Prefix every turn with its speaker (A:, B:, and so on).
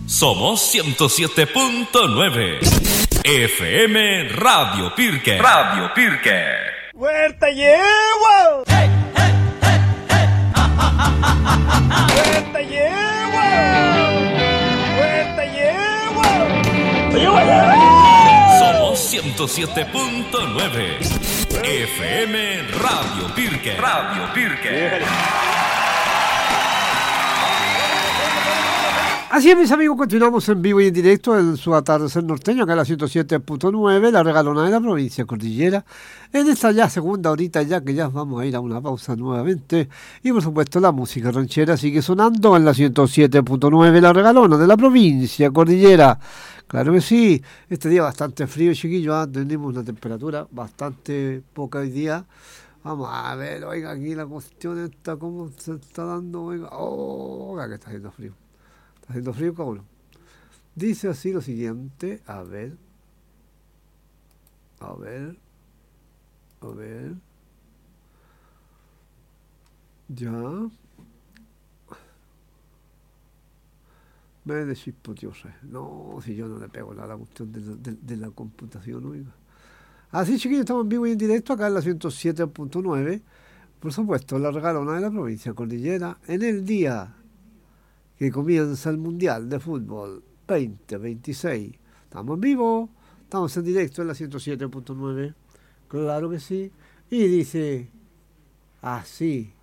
A: Somos 107.9 FM Radio Pirque. Radio Pirque.
B: ¡Huerta llevo! ¡Hey, hey, hey, hey! ¡Ja, ja, ja, ja, ja, ja! ¡Huerta llevo! ¡Huerta llevo!
A: Somos 107.9 FM Radio Pirque. Radio Pirque.
C: Así es, mis amigos, continuamos en vivo y en directo en su atardecer norteño, acá en la 107.9, la regalona de la provincia Cordillera, en esta ya segunda horita ya que ya vamos a ir a una pausa nuevamente, y por supuesto la música ranchera sigue sonando en la 107.9, la regalona de la provincia Cordillera. Claro que sí, este día bastante frío, chiquillos, tenemos una temperatura bastante poca hoy día. Vamos a ver, oiga, aquí la cuestión está, cómo se está dando, oiga, oiga, que está haciendo frío. Haciendo frío, cabrón. Dice así lo siguiente, a ver, ya, me deshispoteó, no, si yo no le pego nada a la cuestión de la computación, oiga. Así, chiquillos, estamos en vivo y en directo acá en la 107.9, por supuesto, la regalona de la provincia Cordillera, en el día que comienza el Mundial de Fútbol 2026. Estamos en vivo, estamos en directo en la 107.9, claro que sí, y dice así.